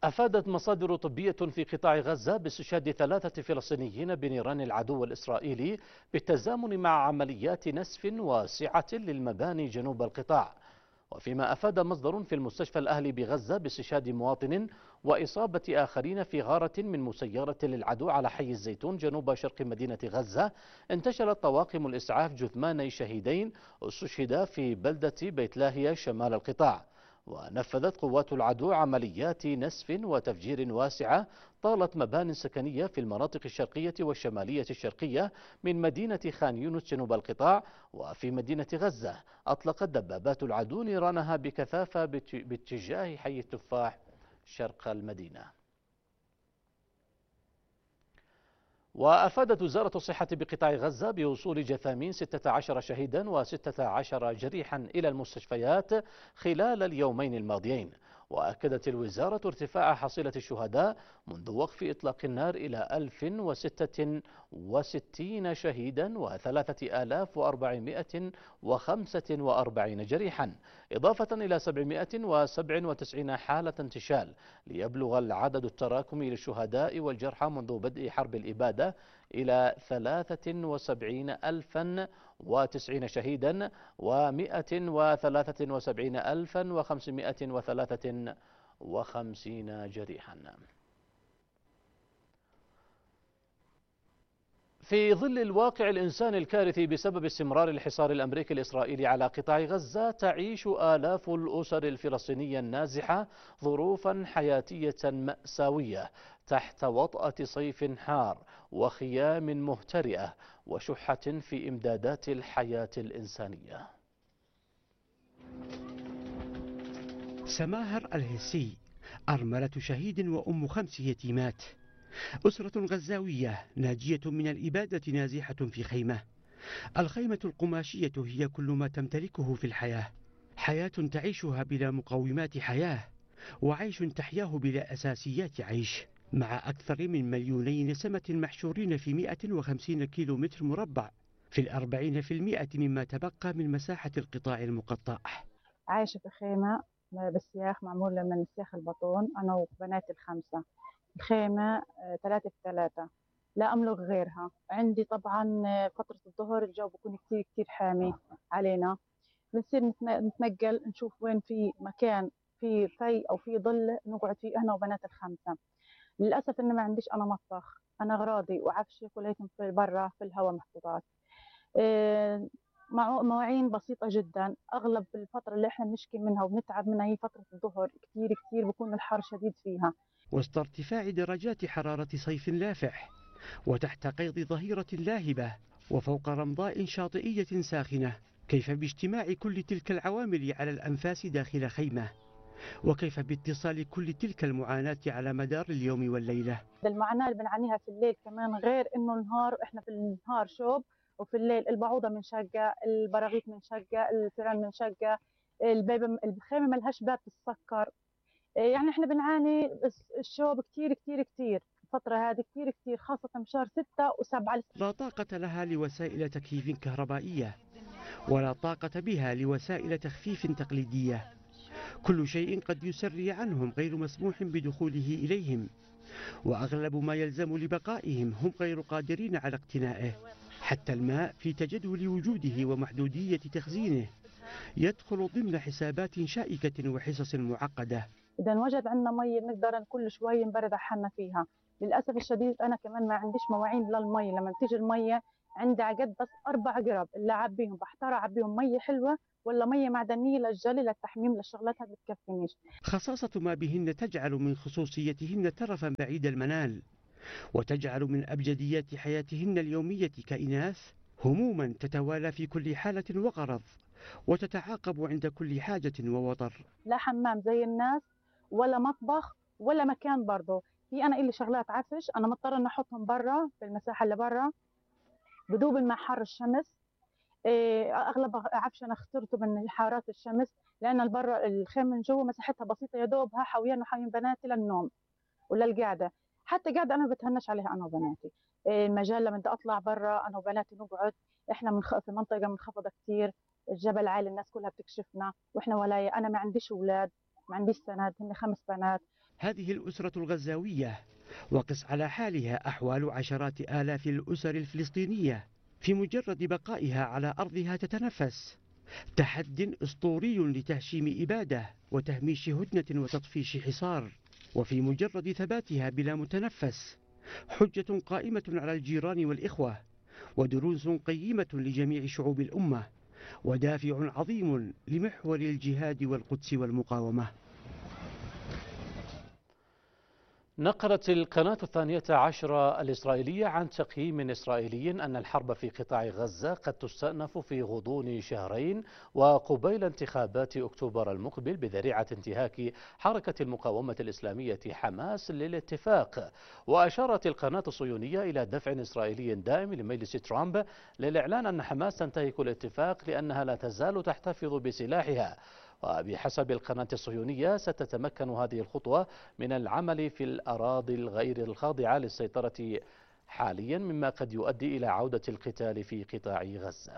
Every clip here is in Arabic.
أفادت مصادر طبية في قطاع غزة باستشهاد 3 فلسطينيين بنيران العدو الإسرائيلي بالتزامن مع عمليات نسف واسعة للمباني جنوب القطاع. وفيما أفاد مصدر في المستشفى الأهلي بغزة باستشهاد مواطن وإصابة آخرين في غارة من مسيرة للعدو على حي الزيتون جنوب شرق مدينة غزة، انتشلت طواقم الإسعاف جثماني شهيدين استشهدا في بلدة بيت لاهيا شمال القطاع. ونفذت قوات العدو عمليات نسف وتفجير واسعة طالت مبان سكنية في المناطق الشرقية والشمالية الشرقية من مدينة خان يونس جنوب القطاع. وفي مدينة غزة أطلقت دبابات العدو نيرانها بكثافة باتجاه حي التفاح شرق المدينة. وأفادت وزارة الصحة بقطاع غزة بوصول جثامين 16 شهيدا و16 جريحا إلى المستشفيات خلال اليومين الماضيين. وأكدت الوزارة ارتفاع حصيلة الشهداء منذ وقف إطلاق النار إلى 1066 شهيدا و3445 جريحا، إضافة إلى 797 حالة انتشال، ليبلغ العدد التراكمي للشهداء والجرحى منذ بدء حرب الإبادة إلى 73,090 شهيدا و173,553 جريحا. في ظل الواقع الإنساني الكارثي بسبب استمرار الحصار الأمريكي الإسرائيلي على قطاع غزة، تعيش آلاف الأسر الفلسطينية النازحة ظروفا حياتية مأساوية تحت وطأة صيف حار وخيام مهترئة وشحة في إمدادات الحياة الإنسانية. سماهر الهسي أرملة شهيد وأم 5 يتيمات، أسرة غزاوية ناجية من الإبادة نازحة في خيمة. الخيمة القماشية هي كل ما تمتلكه في الحياة، حياة تعيشها بلا مقومات حياة، وعيش تحياه بلا أساسيات عيش، مع أكثر من 2,000,000 نسمة محشورين في 150 كيلو متر مربع، في 40% مما تبقى من مساحة القطاع المقطع. عايشة في خيمة بالسياخ، معمولة من سياخ البطون، أنا وبناتي ال5. الخيمة 3 في 3، لا أملك غيرها. عندي طبعا فترة الظهر الجو بيكون كتير كتير حامي علينا، بنصير نتنقل نشوف وين في مكان في في أو في ظل نقعد فيه أنا وبنات ال5. للأسف إن ما عنديش أنا مطبخ، أنا أغراضي وعفشي كليتهم في برا في الهواء محطوطات. مواعين بسيطة جدا. أغلب الفترة اللي احنا بنشكي منها وبنتعب منها هي فترة الظهر، كتير كتير بكون الحر شديد فيها، وسط ارتفاع درجات حرارة صيف لافح، وتحت قيض ظهيرة لاهبة، وفوق رمضاء شاطئية ساخنة. كيف باجتماع كل تلك العوامل على الأنفاس داخل خيمة؟ وكيف باتصال كل تلك المعاناة على مدار اليوم والليلة؟ المعاناة اللي بنعانيها في الليل كمان، غير إنه النهار إحنا في النهار شوب، وفي الليل البعوضة منشقة، البراغيث منشقة، الفيران منشقة، الخيمة ملهاش باب تتسكر. يعني احنا بنعاني الشوب كتير كتير كتير الفترة هذه، كتير كتير، خاصة بشهر 6 و7. لا طاقة لها لوسائل تكييف كهربائية، ولا طاقة بها لوسائل تخفيف تقليدية. كل شيء قد يسري عنهم غير مسموح بدخوله إليهم، وأغلب ما يلزم لبقائهم هم غير قادرين على اقتنائه. حتى الماء في تجدول وجوده ومحدودية تخزينه يدخل ضمن حسابات شائكة وحصص معقدة. إذا وجد عندنا مية بنقدر كل شوي نبرد حالنا فيها. للأسف الشديد أنا كمان ما عنديش مواعين للمية. لما تيجي المية عندي عقد بس 4 قرب اللي أعبيهم، بحتار أعبيهم مية حلوة ولا مية معدنية للجلي للتحميم للشغلات هذه بتكفينيش. خصاصة ما بهن تجعل من خصوصيتهن ترفا بعيد المنال، وتجعل من أبجديات حياتهن اليومية كإناث هموما تتوالى في كل حالة وغرض، وتتعاقب عند كل حاجة ووطر. لا حمام زي الناس، ولا مطبخ، ولا مكان. برضه في أنا إلي شغلات عفش أنا مضطرة إن أحطهم برا في المساحة اللي برا بدوب مع حر الشمس. اغلب عفش انا اخترته من حارات الشمس، لان البر الخيم من جوا مساحتها بسيطه، يا دوبها حاويان وحاويين بناتي للنوم وللقعده. حتى قاعده انا ما بتهنش عليها انا وبناتي. المجال لما بدي اطلع برا انا وبناتي نقعد، احنا في منطقه منخفضه كثير، الجبل عالي، الناس كلها بتكشفنا، واحنا ولايه. انا ما عنديش اولاد، ما عنديش سند، هن 5 بنات. هذه الأسرة الغزاوية وقس على حالها أحوال عشرات آلاف الأسر الفلسطينية في مجرد بقائها على أرضها تتنفس، تحد أسطوري لتهشيم إبادة وتهميش هدنة وتطفيش حصار، وفي مجرد ثباتها بلا متنفس حجة قائمة على الجيران والإخوة، ودروس قيمة لجميع شعوب الأمة، ودافع عظيم لمحور الجهاد والقدس والمقاومة. نقلت القناة 12 الإسرائيلية عن تقييم إسرائيلي أن الحرب في قطاع غزة قد تستأنف في غضون شهرين وقبيل انتخابات أكتوبر المقبل بذريعة انتهاك حركة المقاومة الإسلامية حماس للاتفاق. وأشارت القناة الصهيونية إلى دفع إسرائيلي دائم لمجلس ترامب للإعلان أن حماس تنتهك الاتفاق لأنها لا تزال تحتفظ بسلاحها. وبحسب القناة الصهيونية ستتمكن هذه الخطوة من العمل في الأراضي الغير الخاضعة للسيطرة حاليا، مما قد يؤدي إلى عودة القتال في قطاع غزة.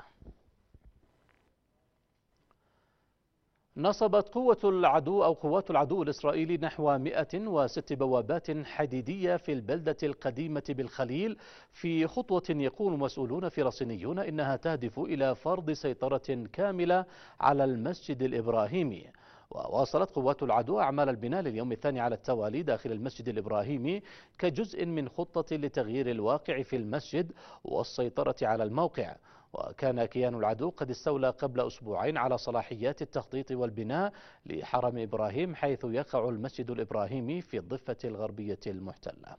نصبت قوات العدو الإسرائيلي نحو 106 بوابات حديدية في البلدة القديمة بالخليل في خطوة يقول مسؤولون فلسطينيون إنها تهدف إلى فرض سيطرة كاملة على المسجد الإبراهيمي. وواصلت قوات العدو أعمال البناء لليوم الثاني على التوالي داخل المسجد الإبراهيمي كجزء من خطة لتغيير الواقع في المسجد والسيطرة على الموقع. وكان كيان العدو قد استولى قبل أسبوعين على صلاحيات التخطيط والبناء لحرم إبراهيم، حيث يقع المسجد الإبراهيمي في الضفة الغربية المحتلة.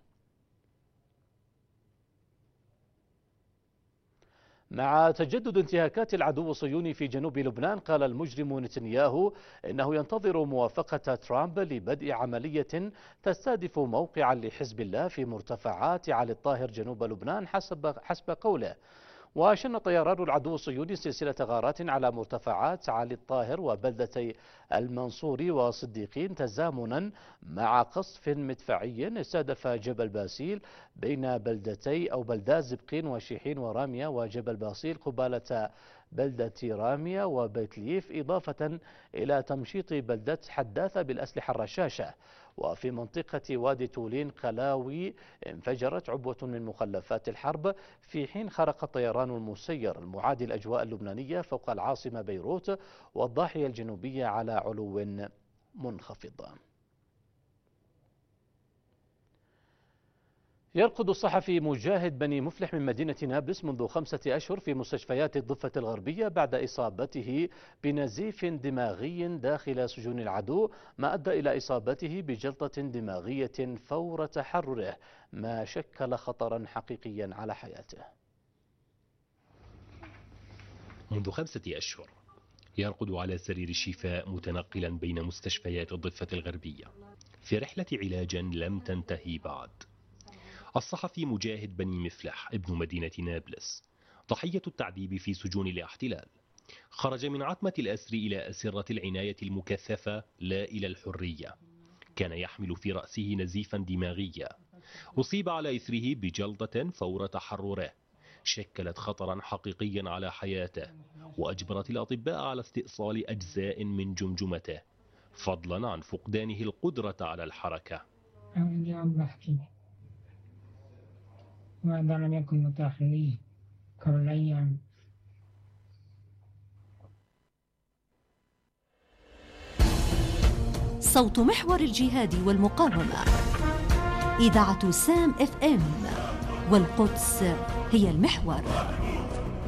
مع تجدد انتهاكات العدو الصهيوني في جنوب لبنان، قال المجرم نتنياهو إنه ينتظر موافقة ترامب لبدء عملية تستهدف موقعا لحزب الله في مرتفعات علي الطاهر جنوب لبنان حسب قوله. وشن طيران العدو الصهيوني سلسلة غارات على مرتفعات علي الطاهر وبلدتي المنصوري وصديقين تزامنا مع قصف مدفعي استهدف جبل باسيل بين بلدا زبقين وشيحين ورامية وجبل باسيل قبالة بلدة رامية وبيت ليف، إضافة إلى تمشيط بلدة حداثة بالأسلحة الرشاشة. وفي منطقة وادي تولين قلاوي انفجرت عبوة من مخلفات الحرب، في حين خرق الطيران المسير المعادي الأجواء اللبنانية فوق العاصمة بيروت والضاحية الجنوبية على علو منخفض. يرقد الصحفي مجاهد بني مفلح من مدينة نابلس منذ 5 أشهر في مستشفيات الضفة الغربية بعد إصابته بنزيف دماغي داخل سجون العدو، ما أدى إلى إصابته بجلطة دماغية فور تحرره، ما شكل خطرا حقيقيا على حياته. منذ 5 أشهر يرقد على سرير الشفاء متنقلا بين مستشفيات الضفة الغربية في رحلة علاج لم تنتهي بعد. الصحفي مجاهد بني مفلح ابن مدينة نابلس ضحية التعذيب في سجون الاحتلال، خرج من عتمة الأسر إلى أسرة العناية المكثفة لا إلى الحرية. كان يحمل في رأسه نزيفا دماغيا، أصيب على إثره بجلطة فور تحرره شكلت خطرا حقيقيا على حياته، وأجبرت الأطباء على استئصال أجزاء من جمجمته، فضلا عن فقدانه القدرة على الحركة. وهذا لم يكن متاح لي قبل أيام. صوت محور الجهاد والمقاومة، إذاعة سام FM، والقدس هي المحور.